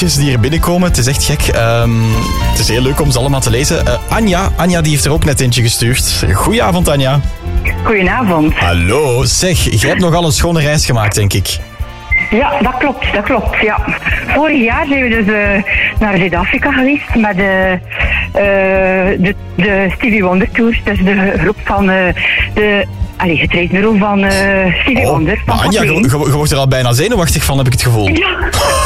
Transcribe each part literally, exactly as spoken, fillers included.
berichtjes die er binnenkomen. Het is echt gek. Um, het is heel leuk om ze allemaal te lezen. Uh, Anja, Anja die heeft er ook net eentje gestuurd. Goedenavond, Anja. Goedenavond. Hallo. Zeg, jij hebt nogal een schone reis gemaakt, denk ik. Ja, dat klopt, dat klopt, ja. Vorig jaar zijn we dus uh, naar Zuid-Afrika geweest met de, uh, de, de Stevie Wonder Tour. Dat is de groep van uh, de... Allee, het reisbureau van uh, Stevie oh, Wonder. Van Anja, je, je wordt er al bijna zenuwachtig van, heb ik het gevoel. Ja.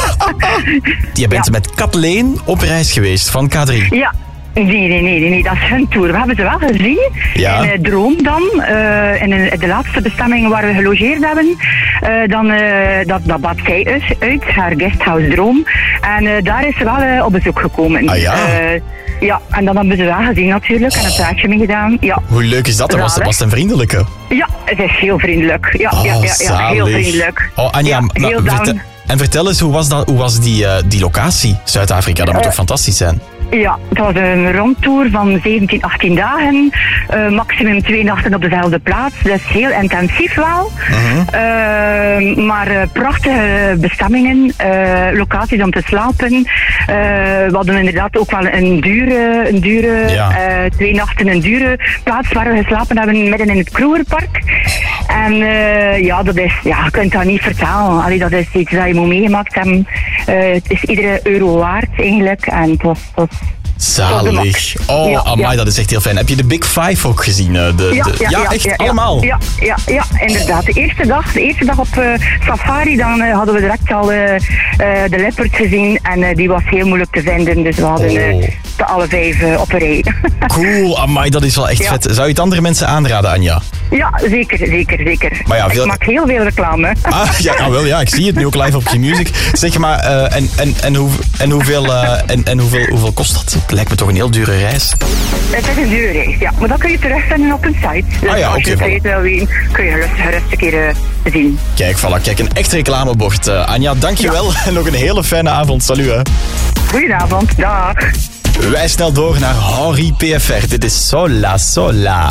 Je bent ja. met Kathleen op reis geweest van K drie. Ja. Nee, nee, nee, nee, dat is hun tour. We hebben ze wel gezien. Ja. In uh, Droom dan. Uh, in de laatste bestemming waar we gelogeerd hebben. Uh, dan, uh, dat, dat bad zij uit, uit, haar guesthouse Droom. En uh, daar is ze wel uh, op bezoek gekomen. Ah ja? Uh, ja, en dan hebben we ze wel gezien natuurlijk. En een praatje mee gedaan. Ja. Hoe leuk is dat? Was, was het een vriendelijke? Ja, het is heel vriendelijk. Ja, oh, ja, ja, ja, heel vriendelijk. Oh, Anja, ja, maar, heel vertel, en vertel eens, hoe was, dat, hoe was die, uh, die locatie? Zuid-Afrika, dat moet uh, toch fantastisch zijn? Ja, het was een rondtour van zeventien, achttien dagen. Uh, maximum twee nachten op dezelfde plaats. Dus heel intensief wel. Uh-huh. Uh, maar uh, prachtige bestemmingen. Uh, locaties om te slapen. Uh, we hadden inderdaad ook wel een dure, een dure ja. uh, twee nachten een dure plaats waar we geslapen hebben midden in het Krugerpark. En uh, ja, dat is, ja, je kunt dat niet vertellen. Allee, dat is iets dat je moet meegemaakt hebben. Uh, het is iedere euro waard eigenlijk. En het was... Het was zalig. Oh, ja, amai, ja. Dat is echt heel fijn. Heb je de Big Five ook gezien? De, de, ja, ja, ja, ja, echt ja, allemaal? Ja, ja, ja, inderdaad. De eerste dag, de eerste dag op uh, safari, dan uh, hadden we direct al uh, uh, de leopard gezien. En uh, die was heel moeilijk te vinden. Dus we hadden uh, oh. de alle vijf uh, op een rij. Cool, amai, dat is wel echt ja. vet. Zou je het andere mensen aanraden, Anja? Ja, zeker, zeker, zeker. Maar ja, veel... Ik maak heel veel reclame. Ah, ja, nou wel, ja, ik zie het nu ook live op Q-Music. Zeg maar, uh, en, en, en, hoe, en, hoeveel, uh, en, en hoeveel, hoeveel kost dat? Het lijkt me toch een heel dure reis. Het is een dure reis, ja. Maar dat kun je terugvinden op een site. Dus ah, ja, als je het okay, wil weten, kun je gerust, gerust een keer uh, zien. Kijk, voilà, kijk, een echt reclamebord. Uh, Anja, dankjewel. Ja. En nog een hele fijne avond. Salut, hè. Goedenavond, dag. Wij snel door naar Henri P F R. Dit is Sola Sola.